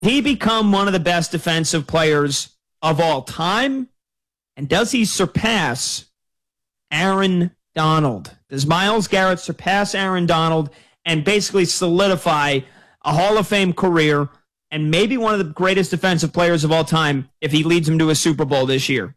he become one of the best defensive players of all time? And does he surpass Aaron Donald? Does Myles Garrett surpass Aaron Donald and basically solidify a Hall of Fame career and maybe one of the greatest defensive players of all time if he leads him to a Super Bowl this year?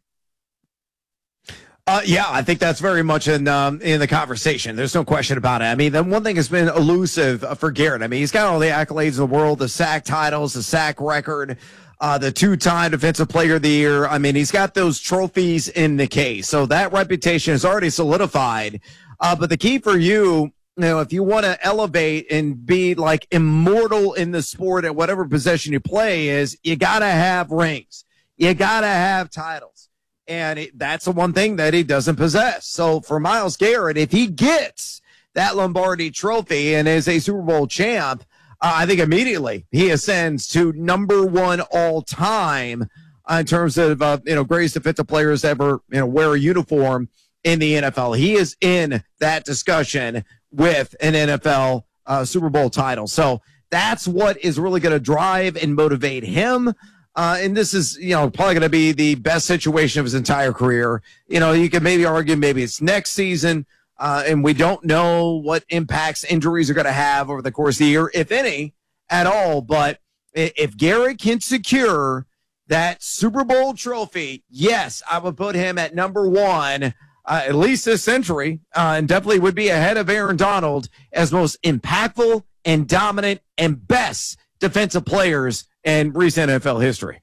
Yeah, I think that's very much in the conversation. There's no question about it. I mean, the one thing has been elusive for Garrett. I mean, he's got all the accolades in the world, the sack titles, the sack record, the two-time Defensive Player of the Year. I mean, he's got those trophies in the case. So that reputation is already solidified. But the key for you, if you want to elevate and be like immortal in the sport at whatever position you play is, you got to have rings. You got to have titles. And that's the one thing that he doesn't possess. So for Myles Garrett, if he gets that Lombardi trophy and is a Super Bowl champ, I think immediately he ascends to number one all time in terms of, greatest defensive players ever, wear a uniform in the NFL. He is in that discussion with an NFL Super Bowl title. So that's what is really going to drive and motivate him. And this is, probably going to be the best situation of his entire career. You can maybe argue maybe it's next season, and we don't know what impacts injuries are going to have over the course of the year, if any, at all. But if Garrett can secure that Super Bowl trophy, yes, I would put him at number one, at least this century, and definitely would be ahead of Aaron Donald as most impactful and dominant and best defensive players in recent NFL history.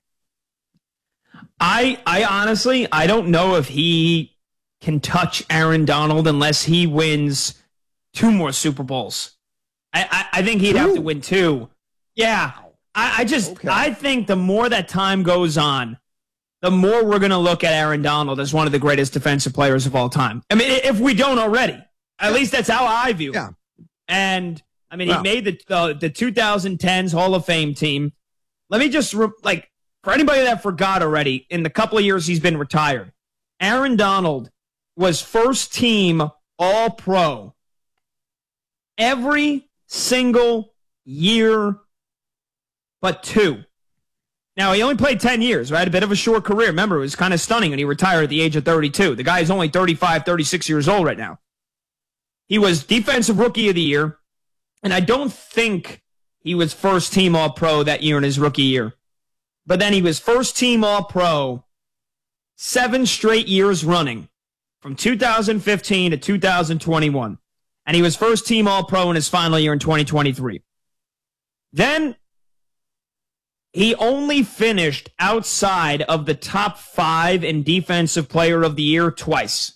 I honestly, I don't know if he can touch Aaron Donald unless he wins 2 more Super Bowls. I think he'd have to win 2. Yeah. I think the more that time goes on, the more we're going to look at Aaron Donald as one of the greatest defensive players of all time. I mean, if we don't already, at least that's how I view it. And I mean, he made the 2010s Hall of Fame team. Let me just, for anybody that forgot already, in the couple of years he's been retired, Aaron Donald was first team All-Pro every single year but 2. Now, he only played 10 years, right? A bit of a short career. Remember, it was kind of stunning when he retired at the age of 32. The guy is only 35, 36 years old right now. He was Defensive Rookie of the Year, and I don't think he was first team All-Pro that year in his rookie year. But then he was first team All-Pro 7 straight years running from 2015 to 2021. And he was first team All-Pro in his final year in 2023. Then he only finished outside of the top 5 in Defensive Player of the Year twice.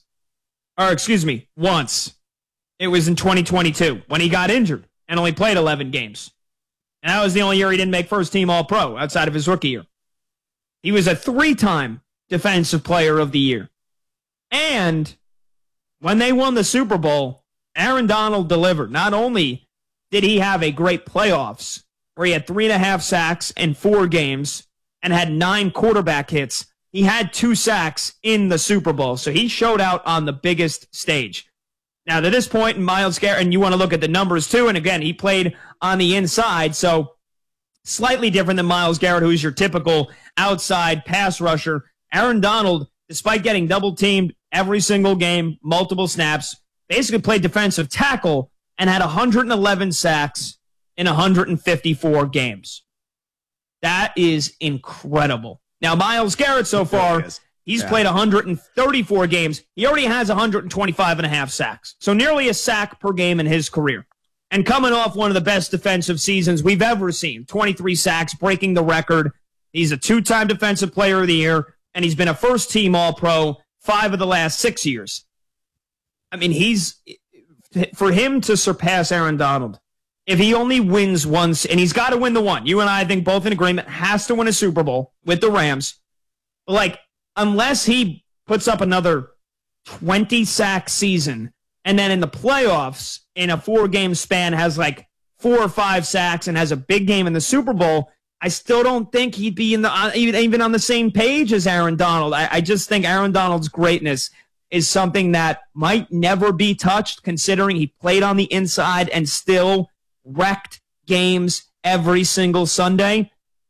Once. It was in 2022 when he got injured and only played 11 games. And that was the only year he didn't make first team All-Pro outside of his rookie year. He was a 3-time Defensive Player of the Year. And when they won the Super Bowl, Aaron Donald delivered. Not only did he have a great playoffs where he had 3.5 sacks in 4 games and had 9 quarterback hits, he had 2 sacks in the Super Bowl. So he showed out on the biggest stage. Now, to this point, Myles Garrett, and you want to look at the numbers too, and again, he played on the inside, so slightly different than Myles Garrett, who's your typical outside pass rusher. Aaron Donald, despite getting double-teamed every single game, multiple snaps, basically played defensive tackle and had 111 sacks in 154 games. That is incredible. Now, Myles Garrett so far, he's played 134 games. He already has 125.5 sacks. So nearly a sack per game in his career. And coming off one of the best defensive seasons we've ever seen, 23 sacks, breaking the record. He's a 2-time Defensive Player of the Year, and he's been a first-team All-Pro 5 of the last 6 years. I mean, for him to surpass Aaron Donald, if he only wins once, and he's got to win the one. You and I think both in agreement, has to win a Super Bowl with the Rams. Unless he puts up another 20-sack season, and then in the playoffs, in a 4-game span, has 4 or 5 sacks and has a big game in the Super Bowl, I still don't think he'd be even on the same page as Aaron Donald. I just think Aaron Donald's greatness is something that might never be touched, considering he played on the inside and still wrecked games every single Sunday.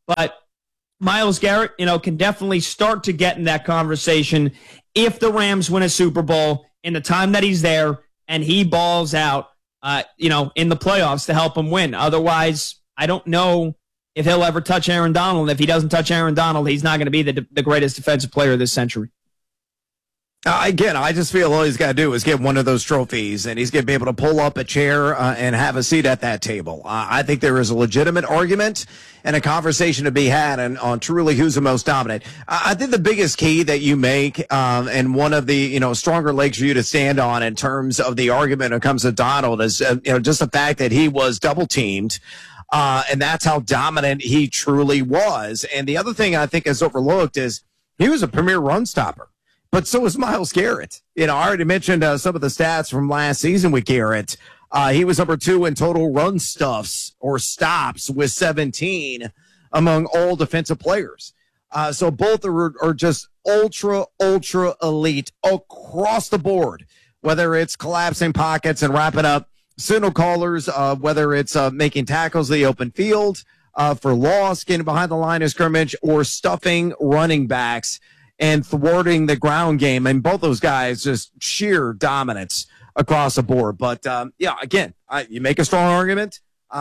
But Myles Garrett, can definitely start to get in that conversation if the Rams win a Super Bowl in the time that he's there and he balls out, in the playoffs to help him win. Otherwise, I don't know if he'll ever touch Aaron Donald. If he doesn't touch Aaron Donald, he's not going to be the greatest defensive player this century. Again, I just feel all he's got to do is get one of those trophies, and he's going to be able to pull up a chair and have a seat at that table. I think there is a legitimate argument and a conversation to be had on truly who's the most dominant. I think the biggest key that you make, and one of the stronger legs for you to stand on in terms of the argument when it comes to Donald is just the fact that he was double teamed. And that's how dominant he truly was. And the other thing I think is overlooked is he was a premier run stopper. But so is Myles Garrett. I already mentioned some of the stats from last season with Garrett. He was number 2 in total run stuffs or stops with 17 among all defensive players. So both are just ultra elite across the board, whether it's collapsing pockets and wrapping up signal callers, whether it's making tackles in the open field for loss, getting behind the line of scrimmage, or stuffing running backs and thwarting the ground game. And both those guys, just sheer dominance across the board. But, again, you make a strong argument.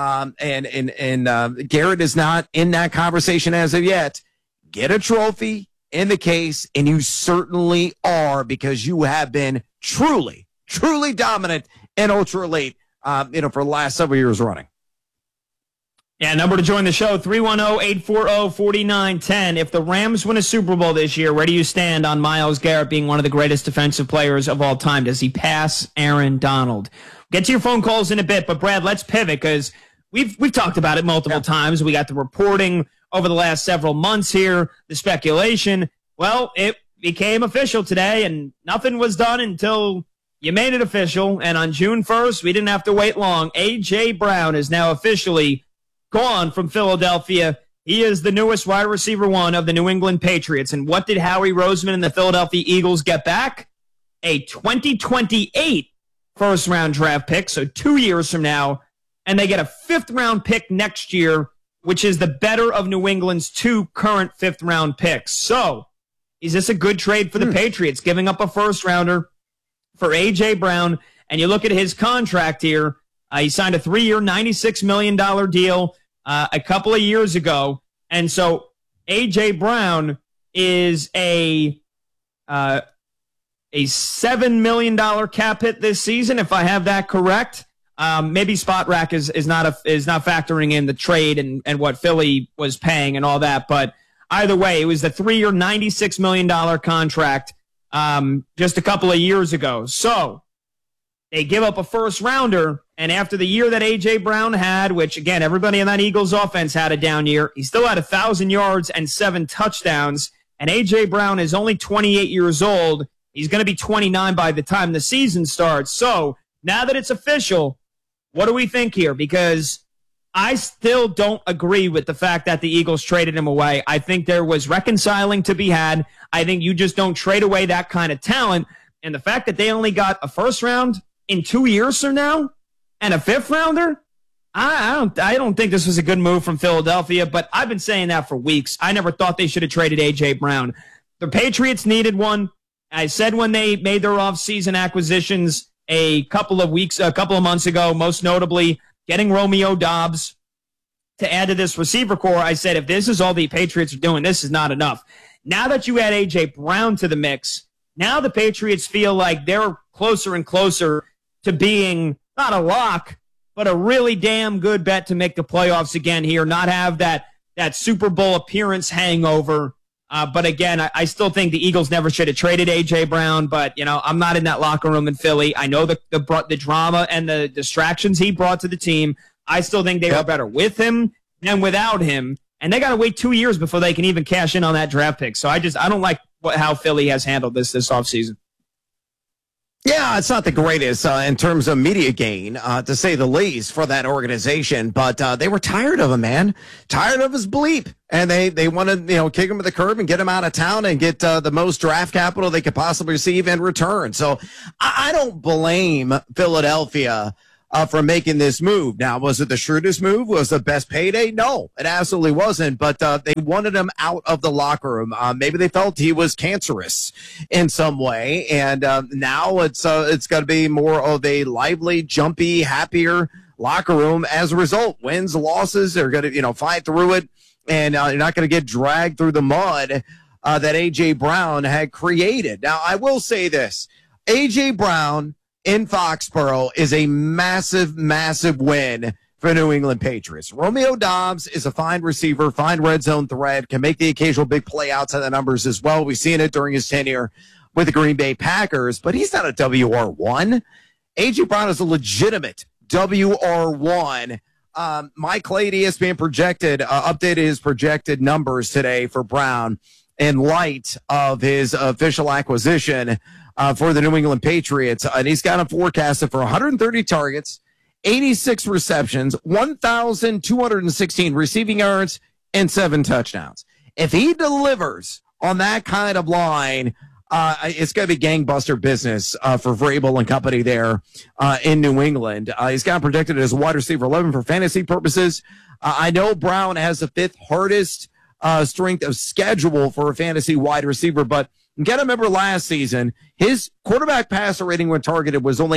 And Garrett is not in that conversation as of yet. Get a trophy in the case, and you certainly are, because you have been truly dominant and ultra elite, for the last several years running. Yeah, number to join the show, 310-840-4910. If the Rams win a Super Bowl this year, where do you stand on Myles Garrett being one of the greatest defensive players of all time? Does he pass Aaron Donald? Get to your phone calls in a bit, but Brad, let's pivot because we've talked about it multiple times. We got the reporting over the last several months here, the speculation. Well, it became official today, and nothing was done until you made it official. And on June 1st, we didn't have to wait long. A.J. Brown is now officially gone from Philadelphia. He is the newest wide receiver 1 of the New England Patriots. And what did Howie Roseman and the Philadelphia Eagles get back? A 2028 first-round draft pick, so 2 years from now. And they get a 5th-round pick next year, which is the better of New England's 2 current 5th-round picks. So is this a good trade for the Patriots, giving up a first-rounder for A.J. Brown? And you look at his contract here. He signed a 3-year, $96 million deal a couple of years ago. And so A.J. Brown is a $7 million cap hit this season, if I have that correct. Maybe Spot Rack is not factoring in the trade and what Philly was paying and all that. But either way, it was the 3-year, $96 million contract just a couple of years ago. So they give up a first-rounder, and after the year that A.J. Brown had, which, again, everybody in that Eagles offense had a down year, he still had 1,000 yards and 7 touchdowns, and A.J. Brown is only 28 years old. He's going to be 29 by the time the season starts. So now that it's official, what do we think here? Because I still don't agree with the fact that the Eagles traded him away. I think there was reconciling to be had. I think you just don't trade away that kind of talent. And the fact that they only got a first round in 2 years from now and a 5th rounder, I don't think this was a good move from Philadelphia, but I've been saying that for weeks. I never thought they should have traded A.J. Brown. The Patriots needed one. I said when they made their offseason acquisitions a couple of months ago, most notably getting Romeo Doubs to add to this receiver core, I said, if this is all the Patriots are doing, this is not enough. Now that you add A.J. Brown to the mix, now the Patriots feel like they're closer and closer to being not a lock, but a really damn good bet to make the playoffs again here, not have that Super Bowl appearance hangover. But again, I still think the Eagles never should have traded A.J. Brown, but, I'm not in that locker room in Philly. I know the drama and the distractions he brought to the team. I still think they were better with him than without him. And they got to wait 2 years before they can even cash in on that draft pick. So I don't like how Philly has handled this offseason. Yeah, it's not the greatest in terms of media gain, to say the least, for that organization. But they were tired of him, man. Tired of his bleep. And they wanted, kick him to the curb and get him out of town and get the most draft capital they could possibly receive in return. So I don't blame Philadelphia from making this move. Now, was it the shrewdest move? Was it the best payday? No, it absolutely wasn't. But they wanted him out of the locker room. Maybe they felt he was cancerous in some way, and now it's going to be more of a lively, jumpy, happier locker room as a result. Wins, losses, they're going to fight through it, and you're not going to get dragged through the mud that A.J. Brown had created. Now, I will say this. A.J. Brown in Foxborough is a massive, massive win for New England Patriots. Romeo Doubs is a fine receiver, fine red zone threat, can make the occasional big play outside the numbers as well. We've seen it during his tenure with the Green Bay Packers, but he's not a WR1. A.J. Brown is a legitimate WR1. Mike Clay, ESPN updated his projected numbers today for Brown in light of his official acquisition for the New England Patriots. And he's got him forecasted for 130 targets, 86 receptions, 1,216 receiving yards, and 7 touchdowns. If he delivers on that kind of line, it's going to be gangbuster business for Vrabel and company there in New England. He's got him projected as a wide receiver 11 for fantasy purposes. I know Brown has the 5th hardest strength of schedule for a fantasy wide receiver, but you got to remember last season, his quarterback passer rating when targeted was only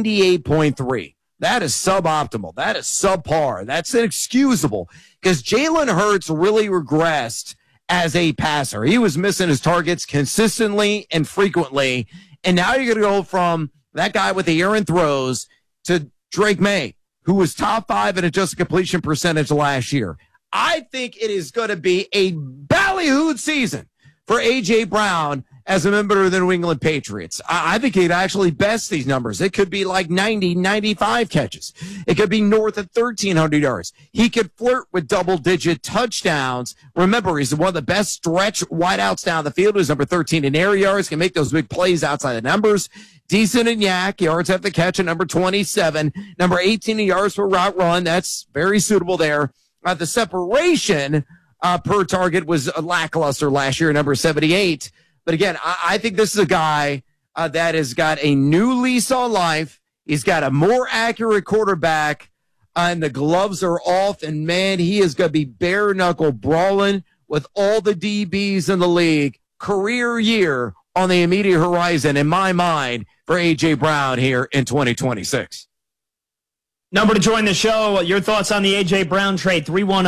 98.3. That is suboptimal. That is subpar. That's inexcusable because Jalen Hurts really regressed as a passer. He was missing his targets consistently and frequently. And now you're going to go from that guy with the errant throws to Drake May, who was top 5 in adjusted completion percentage last year. I think it is going to be a ballyhooed season for A.J. Brown as a member of the New England Patriots. I think he'd actually best these numbers. It could be like 90, 95 catches. It could be north of 1,300 yards. He could flirt with double-digit touchdowns. Remember, he's one of the best stretch wideouts down the field. He's number 13 in air yards, can make those big plays outside the numbers. Decent in yak, yards after the catch at number 27. Number 18 in yards per route run. That's very suitable there. The separation per target was lackluster last year, number 78. But again, I think this is a guy that has got a new lease on life. He's got a more accurate quarterback, and the gloves are off. And, man, he is going to be bare-knuckle brawling with all the DBs in the league. Career year on the immediate horizon, in my mind, for A.J. Brown here in 2026. Number to join the show, your thoughts on the A.J. Brown trade,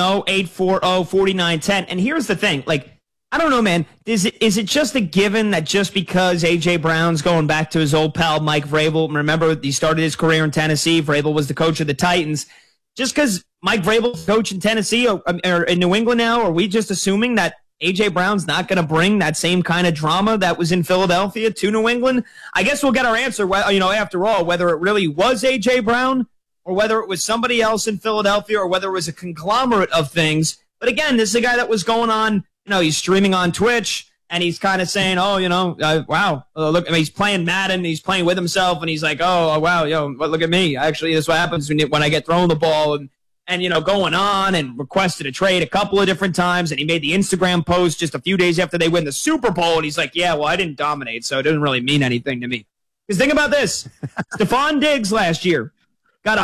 310-840-4910. And here's the thing, I don't know, man. Is it just a given that just because A.J. Brown's going back to his old pal Mike Vrabel, remember he started his career in Tennessee, Vrabel was the coach of the Titans, just because Mike Vrabel's coach in Tennessee or in New England now, are we just assuming that A.J. Brown's not going to bring that same kind of drama that was in Philadelphia to New England? I guess we'll get our answer, after all, whether it really was A.J. Brown or whether it was somebody else in Philadelphia, or whether it was a conglomerate of things. But again, this is a guy that was going on, he's streaming on Twitch, and he's kind of saying, wow, look, he's playing Madden, he's playing with himself, and he's like, oh, wow, look at me. Actually, this is what happens when I get thrown the ball, and going on, and requested a trade a couple of different times, and he made the Instagram post just a few days after they win the Super Bowl, and he's like, yeah, well, I didn't dominate, so it doesn't really mean anything to me. Because think about this. Stephon Diggs last year got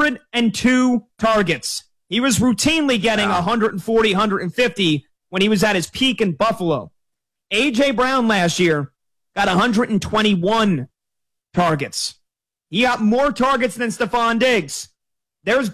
102 targets. He was routinely getting 140, 150 when he was at his peak in Buffalo. A.J. Brown last year got 121 targets. He got more targets than Stephon Diggs. This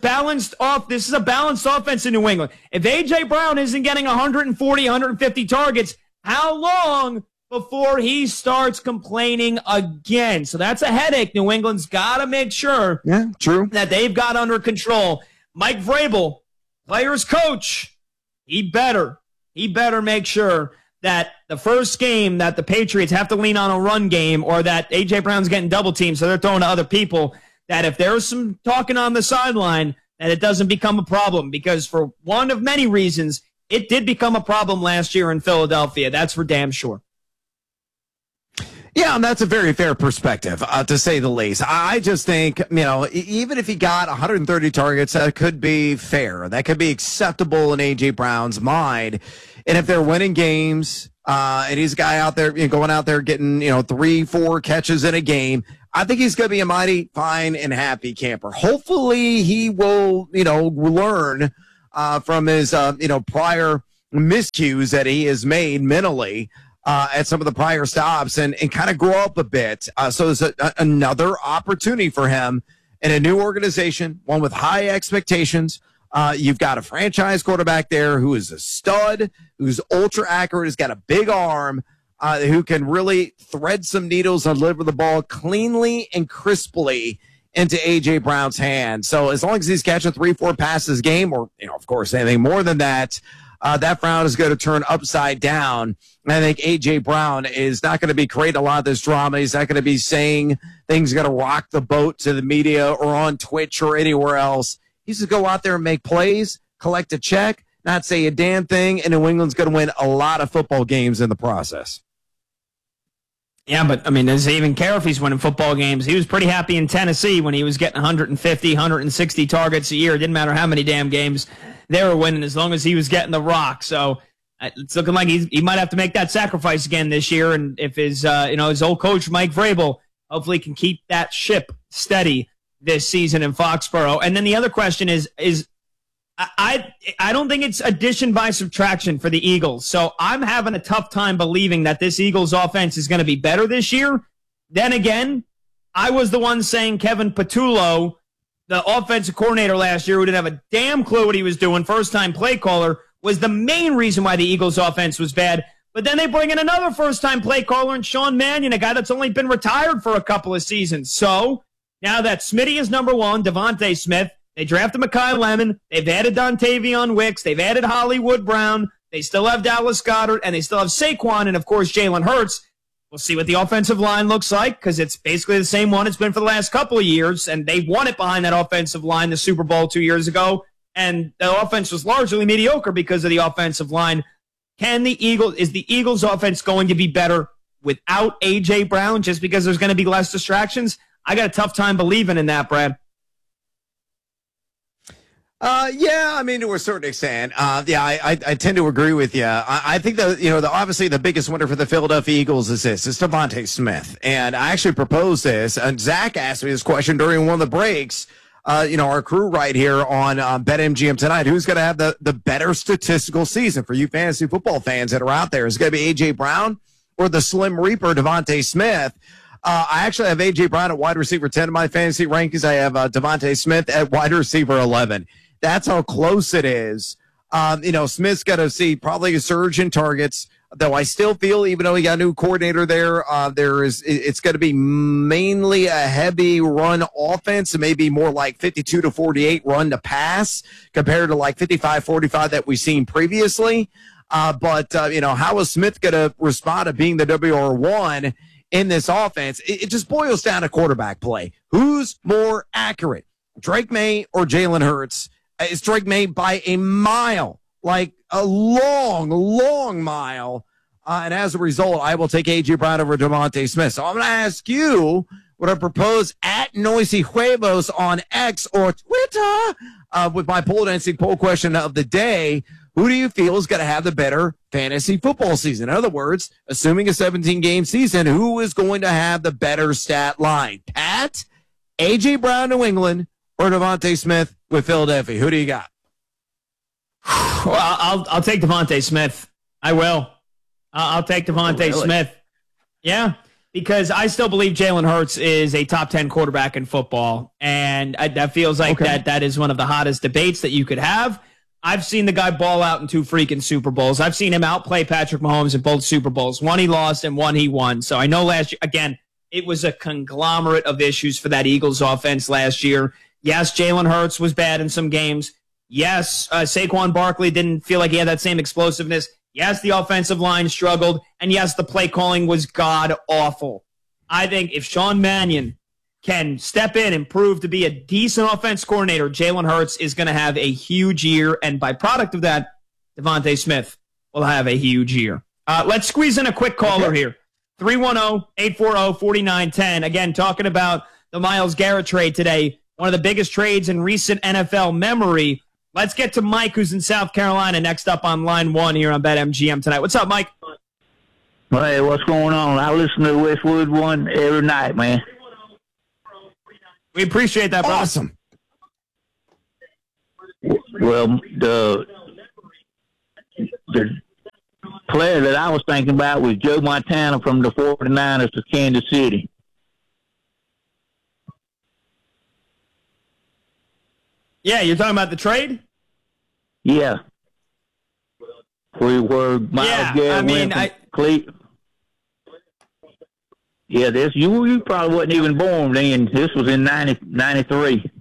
is a balanced offense in New England. If A.J. Brown isn't getting 140, 150 targets, how long before he starts complaining again? So that's a headache New England's got to make sure that they've got under control. Mike Vrabel, players coach, he better make sure that the first game that the Patriots have to lean on a run game, or that A.J. Brown's getting double teamed, so they're throwing to other people, that if there's some talking on the sideline, that it doesn't become a problem. Because for one of many reasons, it did become a problem last year in Philadelphia. That's for damn sure. Yeah, and that's a very fair perspective, to say the least. I just think, even if he got 130 targets, that could be fair. That could be acceptable in A.J. Brown's mind. And if they're winning games, and he's a guy out there, going out there getting, 3-4 catches in a game, I think he's going to be a mighty fine and happy camper. Hopefully he will, learn from his, prior miscues that he has made mentally at some of the prior stops and kind of grow up a bit. So there's another opportunity for him in a new organization, one with high expectations. You've got a franchise quarterback there who is a stud, who's ultra accurate, has got a big arm, who can really thread some needles and deliver the ball cleanly and crisply into A.J. Brown's hands. So as long as he's catching 3-4 passes a game, or, of course, anything more than that, that Brown is going to turn upside down. And I think A.J. Brown is not going to be creating a lot of this drama. He's not going to be saying things are going to rock the boat to the media or on Twitch or anywhere else. He's going to go out there and make plays, collect a check, not say a damn thing, and New England's going to win a lot of football games in the process. Yeah, but, does he even care if he's winning football games? He was pretty happy in Tennessee when he was getting 150, 160 targets a year. It didn't matter how many damn games they were winning as long as he was getting the rock. So it's looking like he might have to make that sacrifice again this year. And if his old coach, Mike Vrabel, hopefully can keep that ship steady this season in Foxborough. And then the other question is I don't think it's addition by subtraction for the Eagles. So I'm having a tough time believing that this Eagles offense is going to be better this year. Then again, I was the one saying Kevin Patullo, the offensive coordinator last year, who didn't have a damn clue what he was doing, first-time play caller, was the main reason why the Eagles offense was bad. But then they bring in another first-time play caller in Sean Mannion, a guy that's only been retired for a couple of seasons. So now that Smitty is number one, Devontae Smith, they drafted Mekhi Lemon. They've added Dontavion Wicks. They've added Hollywood Brown. They still have Dallas Goedert, and they still have Saquon, and, of course, Jalen Hurts. We'll see what the offensive line looks like because it's basically the same one it's been for the last couple of years, and they won it behind that offensive line the Super Bowl 2 years ago, and the offense was largely mediocre because of the offensive line. Is the Eagles' offense going to be better without A.J. Brown just because there's going to be less distractions? I got a tough time believing in that, Brad. To a certain extent. I tend to agree with you. I think obviously the biggest winner for the Philadelphia Eagles is Devontae Smith. And I actually proposed this, and Zach asked me this question during one of the breaks. Our crew right here on BetMGM tonight, who's going to have the better statistical season for you fantasy football fans that are out there? Is it going to be A.J. Brown or the Slim Reaper, Devontae Smith? I actually have A.J. Brown at wide receiver 10 in my fantasy rankings. I have Devontae Smith at wide receiver 11. That's how close it is. Smith's going to see probably a surge in targets, though I still feel, even though he got a new coordinator there, it's going to be mainly a heavy run offense, and maybe more like 52 to 48 run to pass compared to like 55-45 that we've seen previously. But how is Smith going to respond to being the WR1 in this offense? It just boils down to quarterback play. Who's more accurate, Drake May or Jalen Hurts? It's Drake May by a mile, like a long, long mile. And as a result, I will take A.J. Brown over Devontae Smith. So I'm going to ask you what I propose at Noisy Huevos on X or Twitter with my poll dancing poll question of the day. Who do you feel is going to have the better fantasy football season? In other words, assuming a 17-game season, who is going to have the better stat line? Pat, A.J. Brown, New England, or Devontae Smith with Philadelphia? Who do you got? Well, I'll take Devontae Smith. I will. I'll take Devontae Smith. Yeah, because I still believe Jalen Hurts is a top 10 quarterback in football, and that feels like that is one of the hottest debates that you could have. I've seen the guy ball out in 2 freaking Super Bowls. I've seen him outplay Patrick Mahomes in both Super Bowls. One he lost and one he won. So I know last year, again, it was a conglomerate of issues for that Eagles offense last year. Yes, Jalen Hurts was bad in some games. Yes, Saquon Barkley didn't feel like he had that same explosiveness. Yes, the offensive line struggled. And yes, the play calling was god-awful. I think if Sean Mannion can step in and prove to be a decent offense coordinator, Jalen Hurts is going to have a huge year. And by product of that, Devontae Smith will have a huge year. Let's squeeze in a quick caller here. 310-840-4910. Again, talking about the Myles Garrett trade today. One of the biggest trades in recent NFL memory. Let's get to Mike, who's in South Carolina, next up on line 1 here on BetMGM tonight. What's up, Mike? Hey, what's going on? I listen to Westwood One every night, man. We appreciate that, brother. Awesome. Well, the player that I was thinking about was Joe Montana from the 49ers to Kansas City. Yeah, you're talking about the trade? Yeah. Where Myles Garrett went from Cleveland. Yeah, this you probably wasn't even born then. This was in 93.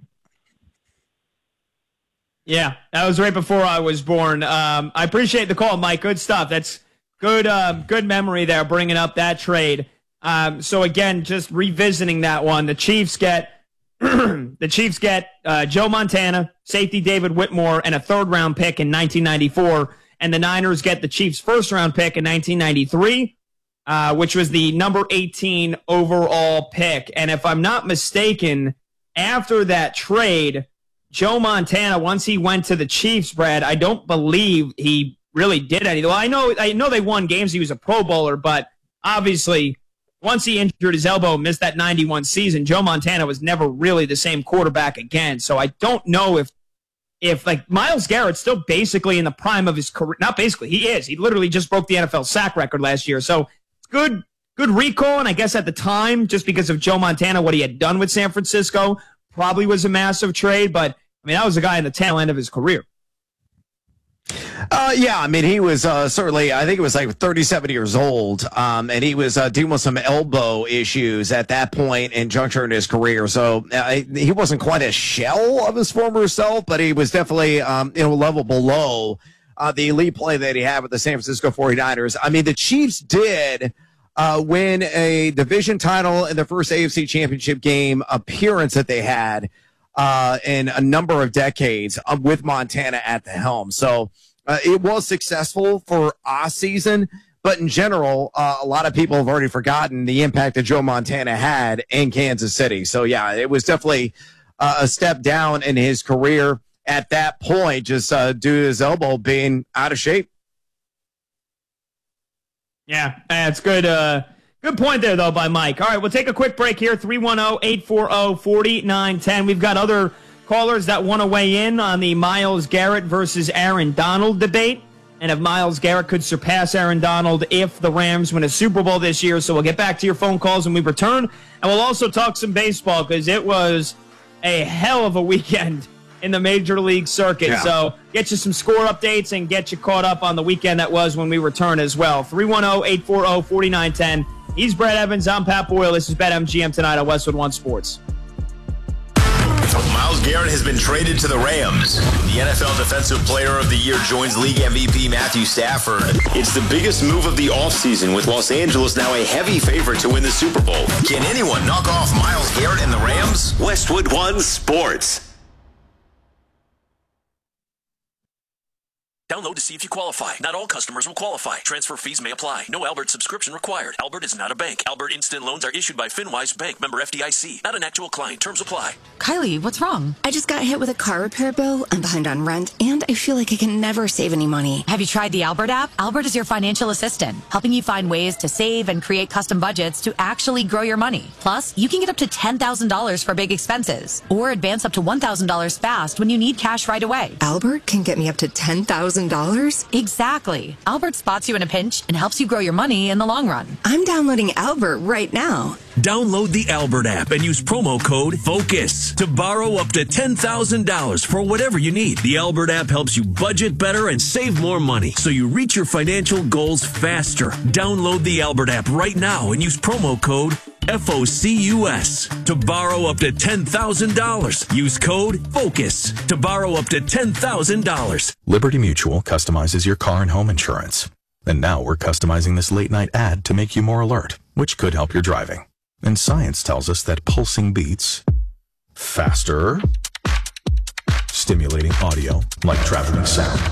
Yeah, that was right before I was born. I appreciate the call, Mike. Good stuff. That's good. Good memory there, bringing up that trade. So again, just revisiting that one, the Chiefs get Joe Montana, safety David Whitmore, and a third-round pick in 1994, and the Niners get the Chiefs' first-round pick in 1993, which was the number 18 overall pick. And if I'm not mistaken, after that trade, Joe Montana, once he went to the Chiefs, Brad, I don't believe he really did anything. Well, I know they won games. He was a Pro Bowler, but obviously once he injured his elbow and missed that 91 season, Joe Montana was never really the same quarterback again. So I don't know if like Myles Garrett's still basically in the prime of his career. Not basically, he is. He literally just broke the NFL sack record last year. So it's good recall. And I guess at the time, just because of Joe Montana, what he had done with San Francisco probably was a massive trade. But I mean, that was a guy in the tail end of his career. Yeah, I mean, he was certainly, I think it was like 37 years old, and he was dealing with some elbow issues at that point in juncture in his career. So he wasn't quite a shell of his former self, but he was definitely a level below the elite play that he had with the San Francisco 49ers. I mean, the Chiefs did win a division title in the first AFC Championship game appearance that they had in a number of decades with Montana at the helm. So it was successful for a season, but in general, a lot of people have already forgotten the impact that Joe Montana had in Kansas City. So, yeah, it was definitely a step down in his career at that point, just due to his elbow being out of shape. Yeah, that's good. Good point there, though, by Mike. All right, we'll take a quick break here. 310-840-4910. We've got other callers that want to weigh in on the Myles Garrett versus Aaron Donald debate, and if Myles Garrett could surpass Aaron Donald if the Rams win a Super Bowl this year. So we'll get back to your phone calls when we return, and we'll also talk some baseball because it was a hell of a weekend in the Major League circuit. Yeah. So get you some score updates and get you caught up on the weekend that was when we return as well. 310-840-4910. He's Brad Evans. I'm Pat Boyle. This is BetMGM tonight on Westwood One Sports. Myles Garrett has been traded to the Rams. The NFL Defensive Player of the Year joins league MVP Matthew Stafford. It's the biggest move of the offseason, with Los Angeles now a heavy favorite to win the Super Bowl. Can anyone knock off Myles Garrett and the Rams? Westwood One Sports. Download to see if you qualify. Not all customers will qualify. Transfer fees may apply. No Albert subscription required. Albert is not a bank. Albert Instant Loans are issued by FinWise Bank, member FDIC. Not an actual client. Terms apply. Kylie, what's wrong? I just got hit with a car repair bill. I'm behind on rent, and I feel like I can never save any money. Have you tried the Albert app? Albert is your financial assistant, helping you find ways to save and create custom budgets to actually grow your money. Plus, you can get up to $10,000 for big expenses, or advance up to $1,000 fast when you need cash right away. Albert can get me up to $10,000? Exactly. Albert spots you in a pinch and helps you grow your money in the long run. I'm downloading Albert right now. Download the Albert app and use promo code FOCUS to borrow up to $10,000 for whatever you need. The Albert app helps you budget better and save more money so you reach your financial goals faster. Download the Albert app right now and use promo code FOCUS to borrow up to $10,000. Use code FOCUS to borrow up to $10,000. Liberty Mutual customizes your car and home insurance. And now we're customizing this late night ad to make you more alert, which could help your driving. And science tells us that pulsing beats faster, stimulating audio like traveling sound,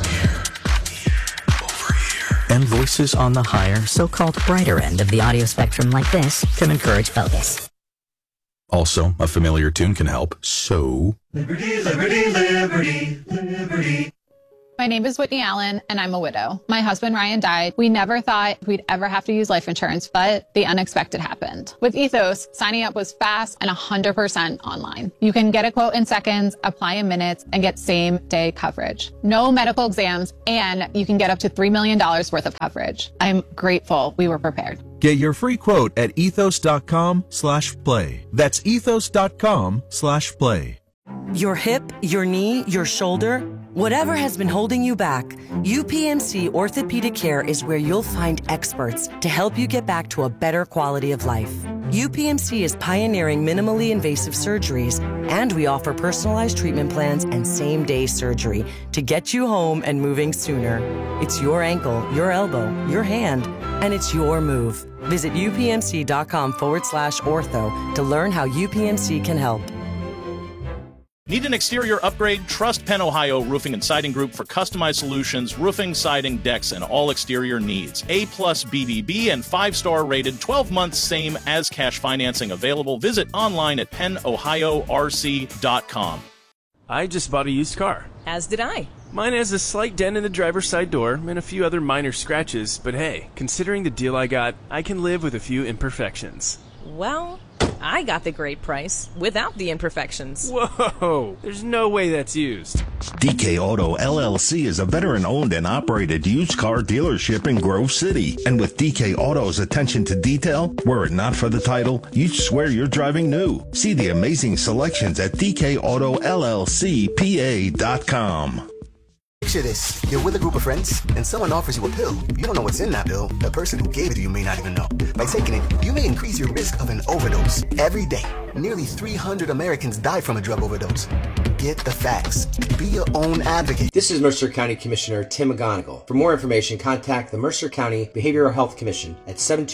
and voices on the higher, so-called brighter end of the audio spectrum like this can encourage focus. Also, a familiar tune can help, so... Liberty, liberty, liberty, liberty. My name is Whitney Allen, and I'm a widow. My husband, Ryan, died. We never thought we'd ever have to use life insurance, but the unexpected happened. With Ethos, signing up was fast and 100% online. You can get a quote in seconds, apply in minutes, and get same-day coverage. No medical exams, and you can get up to $3 million worth of coverage. I'm grateful we were prepared. Get your free quote at ethos.com/play. That's ethos.com/play. Your hip, your knee, your shoulder, whatever has been holding you back, UPMC Orthopedic Care is where you'll find experts to help you get back to a better quality of life. UPMC is pioneering minimally invasive surgeries, and we offer personalized treatment plans and same-day surgery to get you home and moving sooner. It's your ankle, your elbow, your hand, and it's your move. Visit upmc.com/ortho to learn how UPMC can help. Need an exterior upgrade? Trust Penn Ohio Roofing and Siding Group for customized solutions, roofing, siding, decks, and all exterior needs. A+ BBB and 5-star rated, 12 months same as cash financing available. Visit online at pennohiorc.com. I just bought a used car. As did I. Mine has a slight dent in the driver's side door and a few other minor scratches, but hey, considering the deal I got, I can live with a few imperfections. Well, I got the great price without the imperfections. Whoa, there's no way that's used. DK Auto LLC is a veteran-owned and operated used car dealership in Grove City. And with DK Auto's attention to detail, were it not for the title, you'd swear you're driving new. See the amazing selections at DKAutoLLCPA.com. Picture this. You're with a group of friends, and someone offers you a pill. You don't know what's in that pill. The person who gave it to you may not even know. By taking it, you may increase your risk of an overdose. Every day, nearly 300 Americans die from a drug overdose. Get the facts. Be your own advocate. This is Mercer County Commissioner Tim McGonigal. For more information, contact the Mercer County Behavioral Health Commission at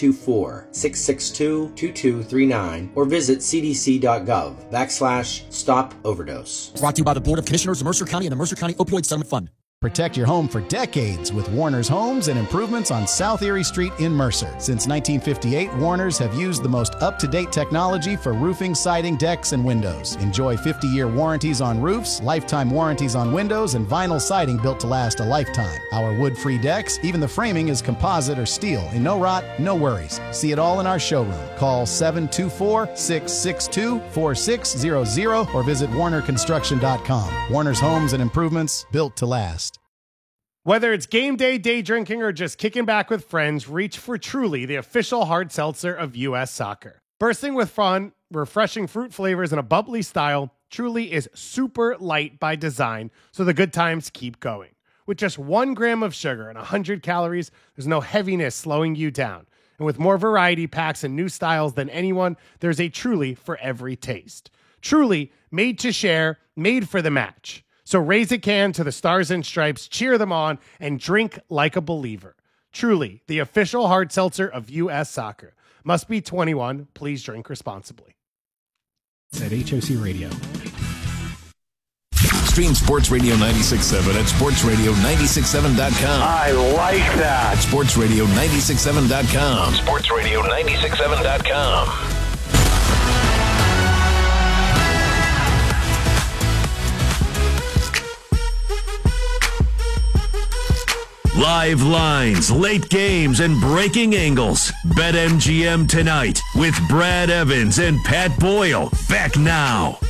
724-662-2239 or visit cdc.gov/stop overdose. Brought to you by the Board of Commissioners of Mercer County and the Mercer County Opioid Settlement Fund. Protect your home for decades with Warner's Homes and Improvements on South Erie Street in Mercer. Since 1958, Warner's have used the most up-to-date technology for roofing, siding, decks, and windows. Enjoy 50-year warranties on roofs, lifetime warranties on windows, and vinyl siding built to last a lifetime. Our wood-free decks, even the framing is composite or steel, and no rot, no worries. See it all in our showroom. Call 724-662-4600 or visit warnerconstruction.com. Warner's Homes and Improvements, built to last. Whether it's game day, day drinking, or just kicking back with friends, reach for Truly, the official hard seltzer of U.S. Soccer. Bursting with fun, refreshing fruit flavors, and a bubbly style, Truly is super light by design, so the good times keep going. With just 1 gram of sugar and 100 calories, there's no heaviness slowing you down. And with more variety packs and new styles than anyone, there's a Truly for every taste. Truly, made to share, made for the match. So raise a can to the Stars and Stripes, cheer them on, and drink like a believer. Truly, the official hard seltzer of U.S. Soccer. Must be 21. Please drink responsibly. At HOC Radio. Stream Sports Radio 96.7 at sportsradio967.com. I like that. Sportsradio967.com. Sportsradio967.com. Live lines, late games, and breaking angles. BetMGM tonight with Brad Evans and Pat Boyle. Back now.